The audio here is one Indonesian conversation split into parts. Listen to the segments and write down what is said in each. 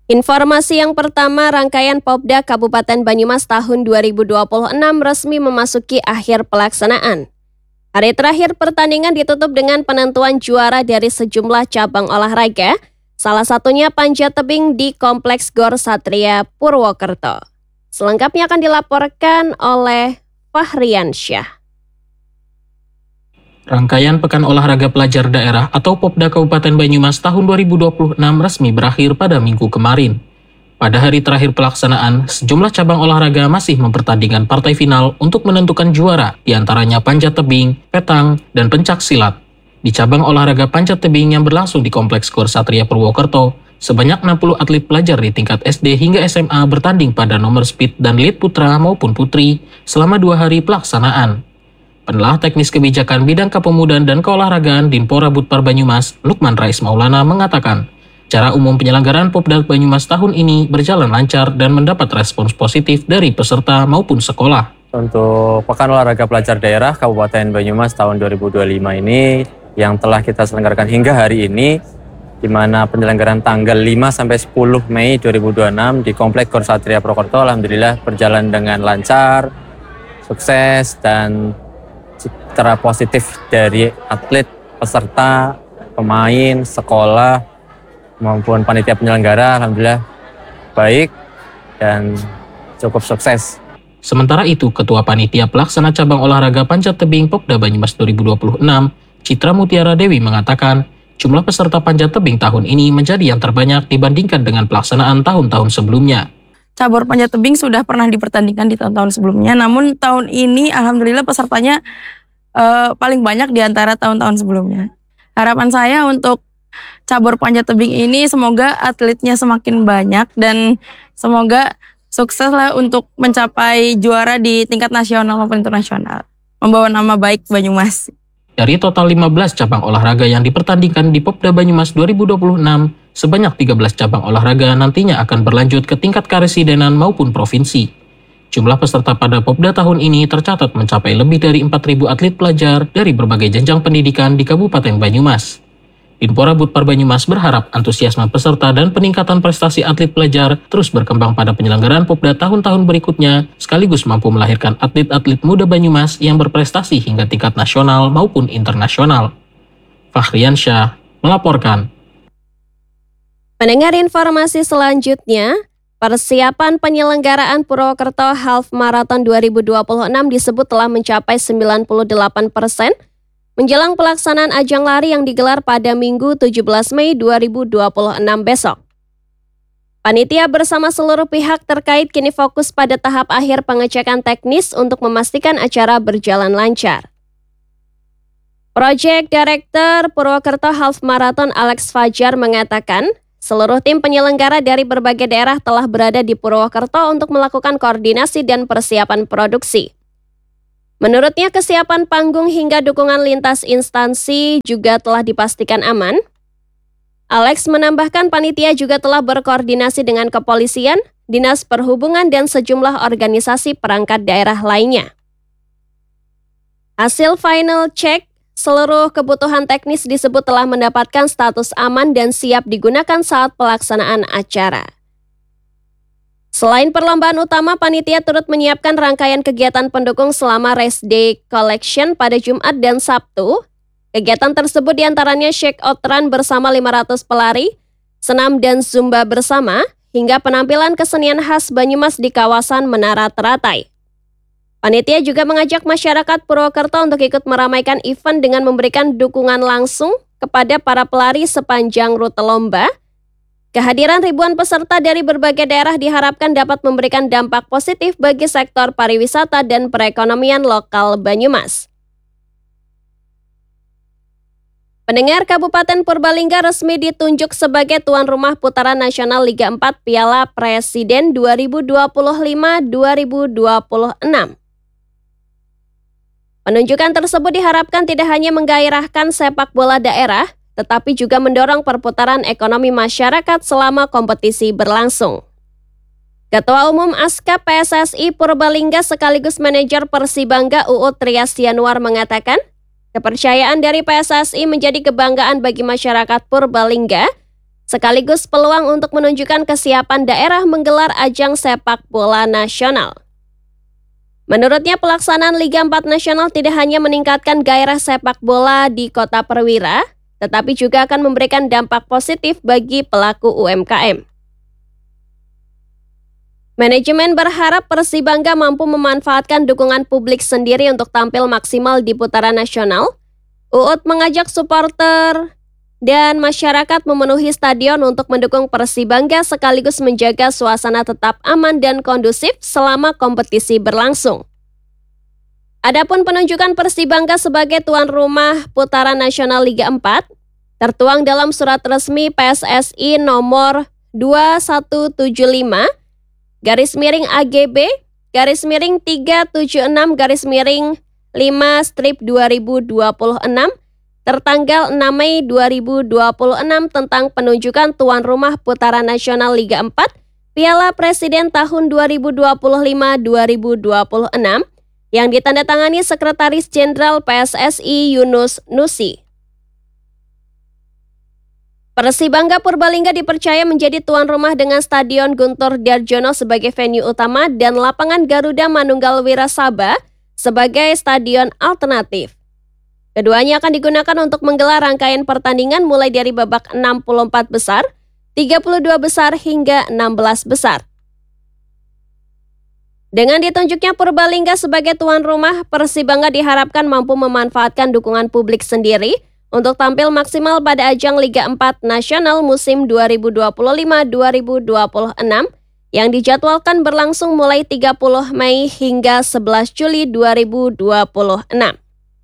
Informasi yang pertama, rangkaian Popda Kabupaten Banyumas tahun 2026 resmi memasuki akhir pelaksanaan. Hari terakhir pertandingan ditutup dengan penentuan juara dari sejumlah cabang olahraga, salah satunya panjat tebing di Kompleks Gor Satria Purwokerto. Selengkapnya akan dilaporkan oleh Fahrian Syah. Rangkaian Pekan Olahraga Pelajar Daerah atau Popda Kabupaten Banyumas tahun 2026 resmi berakhir pada Minggu kemarin. Pada hari terakhir pelaksanaan, sejumlah cabang olahraga masih mempertandingkan partai final untuk menentukan juara, diantaranya panjat tebing, petang, dan pencak silat. Di cabang olahraga panjat tebing yang berlangsung di Kompleks Gor Satria Purwokerto, sebanyak 60 atlet pelajar di tingkat SD hingga SMA bertanding pada nomor speed dan lead putra maupun putri selama 2 hari pelaksanaan. Penelah teknis kebijakan bidang kepemudaan dan keolahragaan Dinpora Budpar Banyumas, Lukman Rais Maulana mengatakan, cara umum penyelenggaraan Popda Banyumas tahun ini berjalan lancar dan mendapat respons positif dari peserta maupun sekolah. Untuk Pekan Olahraga Pelajar Daerah Kabupaten Banyumas tahun 2025 ini yang telah kita selenggarakan hingga hari ini, di mana penyelenggaraan tanggal 5-10 Mei 2026 di Kompleks Gor Satria Purwokerto, alhamdulillah berjalan dengan lancar, sukses, dan citra positif dari atlet, peserta, pemain, sekolah, maupun panitia penyelenggara, alhamdulillah baik dan cukup sukses. Sementara itu, Ketua Panitia Pelaksana Cabang Olahraga Panjat Tebing Popda Banyumas 2026, Citra Mutiara Dewi mengatakan, jumlah peserta panjat tebing tahun ini menjadi yang terbanyak dibandingkan dengan pelaksanaan tahun-tahun sebelumnya. Cabur panjat tebing sudah pernah dipertandingkan di tahun-tahun sebelumnya, namun tahun ini alhamdulillah pesertanya paling banyak di antara tahun-tahun sebelumnya. Harapan saya untuk cabur panjat tebing ini semoga atletnya semakin banyak dan semoga sukses lah untuk mencapai juara di tingkat nasional maupun internasional, membawa nama baik Banyumas. Dari total 15 cabang olahraga yang dipertandingkan di Popda Banyumas 2026, sebanyak 13 cabang olahraga nantinya akan berlanjut ke tingkat karesidenan maupun provinsi. Jumlah peserta pada Popda tahun ini tercatat mencapai lebih dari 4.000 atlet pelajar dari berbagai jenjang pendidikan di Kabupaten Banyumas. Dinpora Budpar Banyumas berharap antusiasme peserta dan peningkatan prestasi atlet pelajar terus berkembang pada penyelenggaraan Popda tahun-tahun berikutnya, sekaligus mampu melahirkan atlet-atlet muda Banyumas yang berprestasi hingga tingkat nasional maupun internasional. Fahrian Syah melaporkan. Mendengar informasi selanjutnya, persiapan penyelenggaraan Purwokerto Half Marathon 2026 disebut telah mencapai 98% menjelang pelaksanaan ajang lari yang digelar pada Minggu 17 Mei 2026 besok. Panitia bersama seluruh pihak terkait kini fokus pada tahap akhir pengecekan teknis untuk memastikan acara berjalan lancar. Project Director Purwokerto Half Marathon Alex Fajar mengatakan, seluruh tim penyelenggara dari berbagai daerah telah berada di Purwokerto untuk melakukan koordinasi dan persiapan produksi. Menurutnya, kesiapan panggung hingga dukungan lintas instansi juga telah dipastikan aman. Alex menambahkan panitia juga telah berkoordinasi dengan kepolisian, Dinas Perhubungan, dan sejumlah organisasi perangkat daerah lainnya. Hasil final check, seluruh kebutuhan teknis disebut telah mendapatkan status aman dan siap digunakan saat pelaksanaan acara. Selain perlombaan utama, panitia turut menyiapkan rangkaian kegiatan pendukung selama Race Day Collection pada Jumat dan Sabtu. Kegiatan tersebut diantaranya shake out run bersama 500 pelari, senam dan zumba bersama, hingga penampilan kesenian khas Banyumas di kawasan Menara Teratai. Panitia juga mengajak masyarakat Purwokerto untuk ikut meramaikan event dengan memberikan dukungan langsung kepada para pelari sepanjang rute lomba. Kehadiran ribuan peserta dari berbagai daerah diharapkan dapat memberikan dampak positif bagi sektor pariwisata dan perekonomian lokal Banyumas. Pendengar, Kabupaten Purbalingga resmi ditunjuk sebagai tuan rumah putaran nasional Liga 4 Piala Presiden 2025-2026. Penunjukan tersebut diharapkan tidak hanya menggairahkan sepak bola daerah, tetapi juga mendorong perputaran ekonomi masyarakat selama kompetisi berlangsung. Ketua Umum ASKAP PSSI Purbalingga sekaligus manajer Persibangga UU Trias Yanuar mengatakan, kepercayaan dari PSSI menjadi kebanggaan bagi masyarakat Purbalingga sekaligus peluang untuk menunjukkan kesiapan daerah menggelar ajang sepak bola nasional. Menurutnya, pelaksanaan Liga 4 Nasional tidak hanya meningkatkan gairah sepak bola di Kota Perwira, tetapi juga akan memberikan dampak positif bagi pelaku UMKM. Manajemen berharap Persibangga mampu memanfaatkan dukungan publik sendiri untuk tampil maksimal di putaran nasional. UUD mengajak supporter dan masyarakat memenuhi stadion untuk mendukung Persibangga sekaligus menjaga suasana tetap aman dan kondusif selama kompetisi berlangsung. Adapun penunjukan Persibangga sebagai tuan rumah putaran nasional Liga 4 tertuang dalam surat resmi PSSI nomor 2175-AGB-376-5/2026 tertanggal 6 Mei 2026 tentang penunjukan tuan rumah putaran nasional Liga 4 Piala Presiden tahun 2025-2026 yang ditandatangani Sekretaris Jenderal PSSI Yunus Nusi. Persibangga Purbalingga dipercaya menjadi tuan rumah dengan Stadion Guntur Darjono sebagai venue utama dan lapangan Garuda Manunggal Wirasaba sebagai stadion alternatif. Keduanya akan digunakan untuk menggelar rangkaian pertandingan mulai dari babak 64 besar, 32 besar hingga 16 besar. Dengan ditunjuknya Purbalingga sebagai tuan rumah, Persibangga diharapkan mampu memanfaatkan dukungan publik sendiri untuk tampil maksimal pada ajang Liga 4 Nasional musim 2025-2026 yang dijadwalkan berlangsung mulai 30 Mei hingga 11 Juli 2026.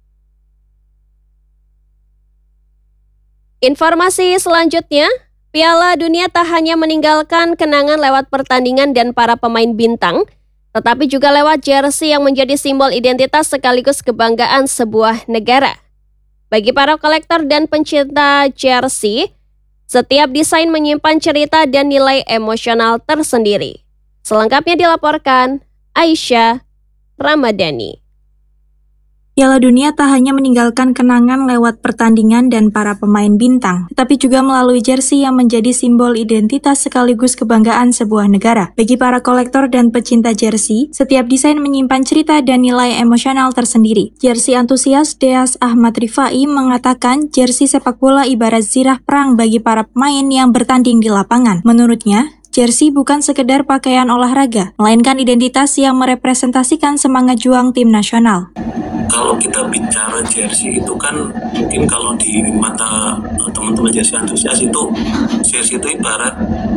Informasi selanjutnya, Piala Dunia tak hanya meninggalkan kenangan lewat pertandingan dan para pemain bintang, tetapi juga lewat jersey yang menjadi simbol identitas sekaligus kebanggaan sebuah negara. Bagi para kolektor dan pencinta jersey, setiap desain menyimpan cerita dan nilai emosional tersendiri. Selengkapnya dilaporkan Aisyah Ramadhani. Piala Dunia tak hanya meninggalkan kenangan lewat pertandingan dan para pemain bintang, tetapi juga melalui jersey yang menjadi simbol identitas sekaligus kebanggaan sebuah negara. Bagi para kolektor dan pecinta jersey, setiap desain menyimpan cerita dan nilai emosional tersendiri. Jersey antusias Deas Ahmad Rifai mengatakan jersey sepak bola ibarat zirah perang bagi para pemain yang bertanding di lapangan. Menurutnya, jersey bukan sekedar pakaian olahraga, melainkan identitas yang merepresentasikan semangat juang tim nasional. Kalau kita bicara jersey itu kan mungkin kalau di mata teman-teman jersey antusias itu jersey itu ibarat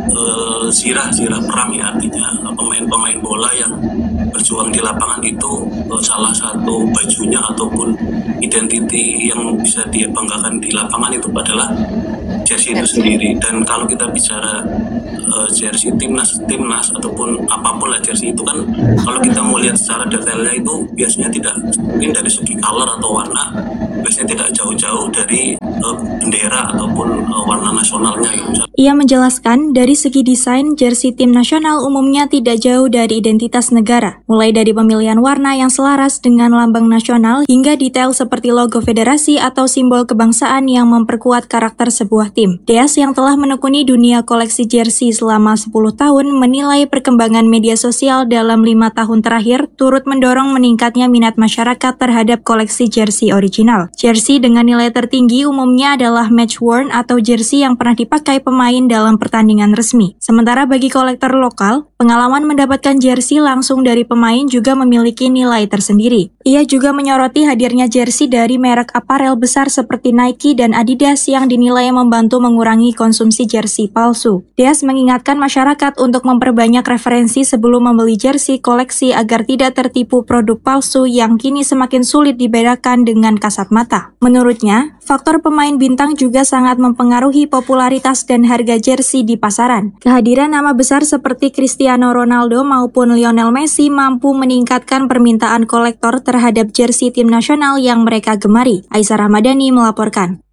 zirah perang ya, artinya pemain-pemain bola yang berjuang di lapangan itu salah satu bajunya ataupun identiti yang bisa dia banggakan di lapangan itu adalah jersey itu sendiri. Dan kalau kita bicara jersey timnas ataupun apapun lah jersey itu kan kalau kita mau lihat secara detailnya itu biasanya tidak mungkin dari segi color atau warna biasanya tidak jauh-jauh dari bendera ataupun warna nasionalnya gitu. Ia menjelaskan dari segi desain jersey tim nasional umumnya tidak jauh dari identitas negara, mulai dari pemilihan warna yang selaras dengan lambang nasional hingga detail seperti logo federasi atau simbol kebangsaan yang memperkuat karakter sebuah tim. Deas yang telah menekuni dunia koleksi jersey selama 10 tahun menilai perkembangan media sosial dalam 5 tahun terakhir turut mendorong meningkatnya minat masyarakat terhadap koleksi jersey original. Jersey dengan nilai tertinggi umumnya adalah match worn atau jersey yang pernah dipakai pemain dalam pertandingan resmi. Sementara bagi kolektor lokal, pengalaman mendapatkan jersey langsung dari pemain juga memiliki nilai tersendiri. Ia juga menyoroti hadirnya jersey dari merek aparel besar seperti Nike dan Adidas yang dinilai membantu mengurangi konsumsi jersey palsu. Deas mengingatkan masyarakat untuk memperbanyak referensi sebelum membeli jersey koleksi agar tidak tertipu produk palsu yang kini semakin sulit dibedakan dengan kasat mata. Menurutnya, faktor pemain bintang juga sangat mempengaruhi popularitas dan harga jersey di pasaran. Kehadiran nama besar seperti Cristiano Ronaldo maupun Lionel Messi mampu meningkatkan permintaan kolektor terhadap jersey tim nasional yang mereka gemari. Aisyah Ramadhani melaporkan.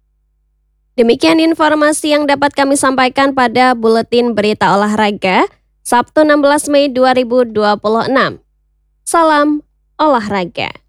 Demikian informasi yang dapat kami sampaikan pada Buletin Berita Olahraga, Sabtu 16 Mei 2026. Salam olahraga.